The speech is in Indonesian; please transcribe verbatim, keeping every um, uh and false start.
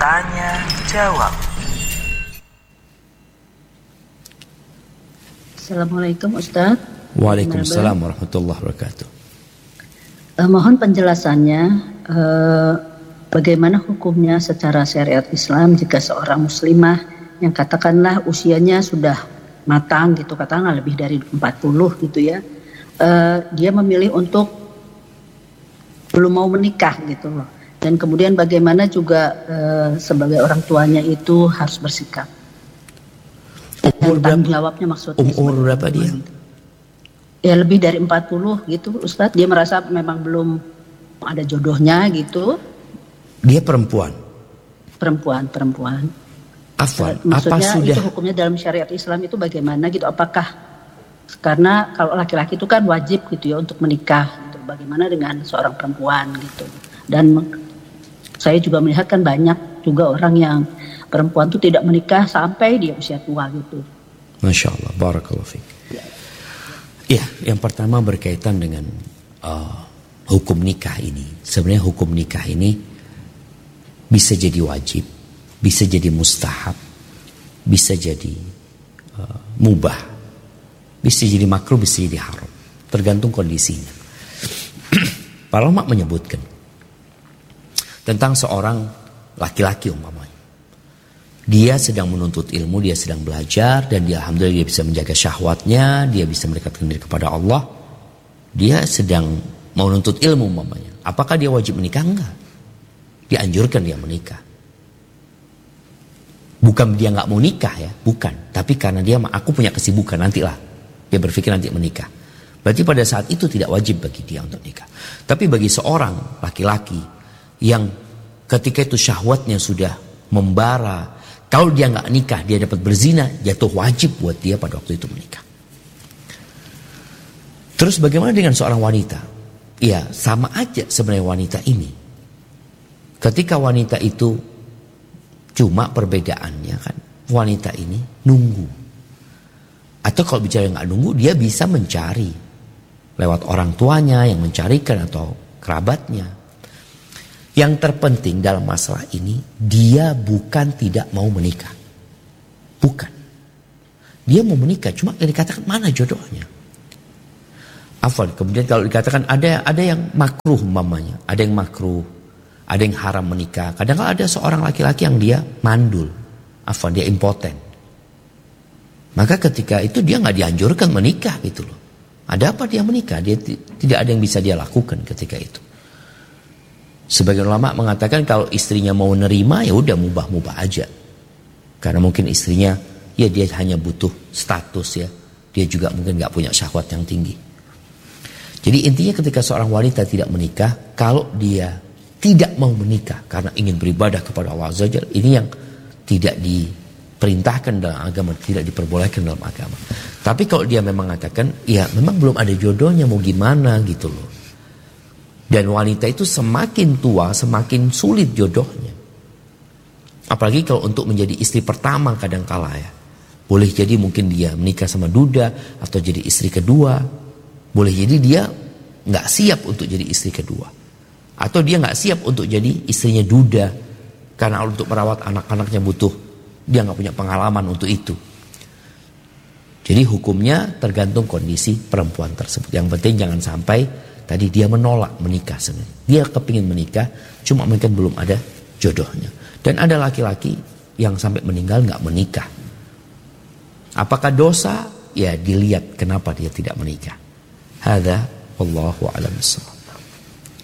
Tanya jawab. Assalamualaikum Ustaz. Waalaikumsalam warahmatullahi wabarakatuh. Eh, mohon penjelasannya, eh, bagaimana hukumnya secara syariat Islam jika seorang muslimah yang katakanlah usianya sudah matang gitu, katakanlah lebih dari empat puluh gitu ya, eh, dia memilih untuk belum mau menikah gitu loh, dan kemudian bagaimana juga eh, sebagai orang tuanya itu harus bersikap. Umur Tentang berapa? jawabnya maksudnya. Umur berapa dia? Ya lebih dari empat puluh gitu Ustadz. Dia merasa memang belum ada jodohnya gitu. Dia perempuan? Perempuan, perempuan. Afwan, Maksudnya apa sudah? itu hukumnya dalam syariat Islam itu bagaimana gitu? Apakah, karena kalau laki-laki itu kan wajib gitu ya untuk menikah gitu. Bagaimana dengan seorang perempuan gitu? Dan saya juga melihat kan banyak juga orang yang perempuan itu tidak menikah sampai dia usia tua gitu. Masya Allah, barakallahu fiik. Ya, yang pertama berkaitan dengan uh, hukum nikah ini. Sebenarnya hukum nikah ini bisa jadi wajib, bisa jadi mustahab, bisa jadi uh, mubah, bisa jadi makruh, bisa jadi haram. Tergantung kondisinya. Para ulama menyebutkan tentang seorang laki-laki umpamanya. Dia sedang menuntut ilmu, dia sedang belajar, dan dia alhamdulillah dia bisa menjaga syahwatnya, dia bisa mendekatkan diri kepada Allah. Dia sedang mau menuntut ilmu umpamanya. Apakah dia wajib menikah? Enggak. Dianjurkan dia menikah. Bukan dia nggak mau nikah ya, bukan. Tapi karena dia, aku punya kesibukan nantilah. Dia berpikir nanti menikah. Berarti pada saat itu tidak wajib bagi dia untuk nikah. Tapi bagi seorang laki-laki yang ketika itu syahwatnya sudah membara, kalau dia nggak nikah, dia dapat berzina, jatuh wajib buat dia pada waktu itu menikah. Terus bagaimana dengan seorang wanita? Ya sama aja sebenarnya wanita ini. Ketika wanita itu, cuma perbedaannya kan, wanita ini nunggu. Atau kalau bicara nggak nunggu, dia bisa mencari lewat orang tuanya yang mencarikan atau kerabatnya. Yang terpenting dalam masalah ini, dia bukan tidak mau menikah. Bukan. Dia mau menikah, cuma yang dikatakan mana jodohnya. Afwan, kemudian kalau dikatakan ada ada yang makruh umpamanya, ada yang makruh, ada yang haram menikah. Kadang ada seorang laki-laki yang dia mandul. Afwan, dia impoten. Maka ketika itu dia nggak dianjurkan menikah gitu loh. Ada apa dia menikah? Dia tidak ada yang bisa dia lakukan ketika itu. Sebagian ulama mengatakan kalau istrinya mau nerima ya udah mubah-mubah aja. Karena mungkin istrinya ya dia hanya butuh status ya. Dia juga mungkin nggak punya syahwat yang tinggi. Jadi intinya ketika seorang wanita tidak menikah, kalau dia tidak mau menikah karena ingin beribadah kepada Allah Azza wa Jalla, ini yang tidak diperintahkan dalam agama, tidak diperbolehkan dalam agama. Tapi kalau dia memang mengatakan, ya memang belum ada jodohnya, mau gimana gitu loh. Dan wanita itu semakin tua, semakin sulit jodohnya. Apalagi kalau untuk menjadi istri pertama kadangkala ya. Boleh jadi mungkin dia menikah sama duda, atau jadi istri kedua. Boleh jadi dia gak siap untuk jadi istri kedua. Atau dia gak siap untuk jadi istrinya duda. Karena untuk merawat anak-anaknya butuh, dia gak punya pengalaman untuk itu. Jadi hukumnya tergantung kondisi perempuan tersebut. Yang penting jangan sampai tadi dia menolak menikah sebenarnya. Dia kepingin menikah, cuma mungkin belum ada jodohnya. Dan ada laki-laki yang sampai meninggal gak menikah. Apakah dosa? Ya dilihat kenapa dia tidak menikah. Hadza wallahu a'lam bissawab.